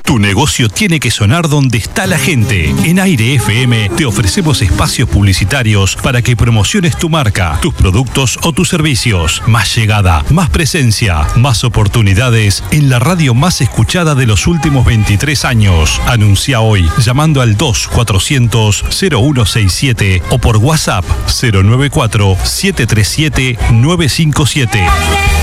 Tu negocio tiene que sonar donde está la gente. En Aire FM te ofrecemos espacios publicitarios para que promociones tu marca, tus productos o tus servicios. Más llegada, más presencia, más oportunidades en la radio más escuchada de los últimos 23 años. Anuncia hoy llamando al 2400-0167 o por WhatsApp 094-737-957.